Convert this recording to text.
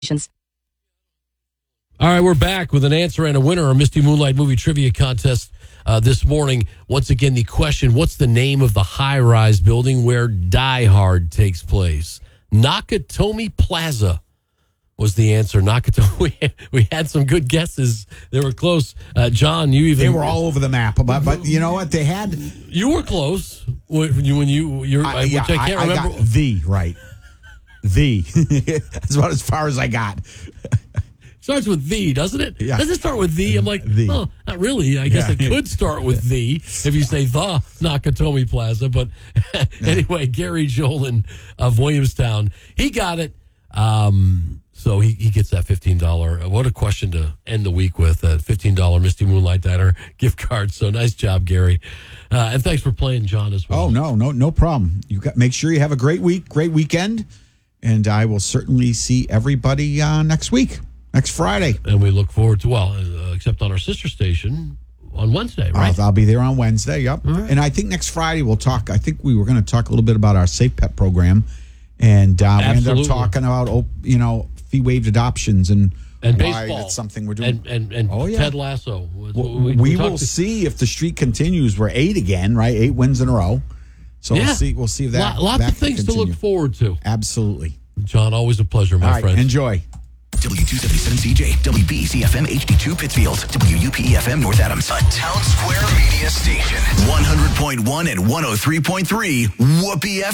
All right, we're back with an answer and a winner of Misty Moonlight Movie Trivia Contest this morning. Once again, the question, what's the name of the high-rise building where Die Hard takes place? Nakatomi Plaza was the answer. Nakatomi. We had some good guesses. They were close. John, you even... They were all over the map. But you know what? They had... You were close. Which I can't remember. I got the right. The. That's about as far as I got. Starts with the, doesn't it? Yeah. Does it start with the? I'm like, oh, not really. I guess it could start with the if you say the Nakatomi Plaza. But anyway, Gary Jolin of Williamstown, he got it. So he gets that $15. What a question to end the week with, a $15 Misty Moonlight Diner gift card. So nice job, Gary. And thanks for playing, John, as well. Oh, no problem. Make sure you have a great week, great weekend. And I will certainly see everybody next week. Next Friday. And we look forward to, except on our sister station on Wednesday, right? I'll be there on Wednesday, yep. Right. And I think next Friday we'll talk, I think we were going to talk a little bit about our Safe Pet program. And we ended up talking about, fee-waived adoptions and why baseball. That's something we're doing. And Ted Lasso. We will see if the streak continues. We're 8 again, right? 8 wins in a row. So we'll see if that lots of things to look forward to. Absolutely. John, always a pleasure, my friend. Enjoy. W277CJ, WBCFM HD2 Pittsfield, WUPEFM North Adams. A Town Square Media station. 100.1 and 103.3, WUPEFM.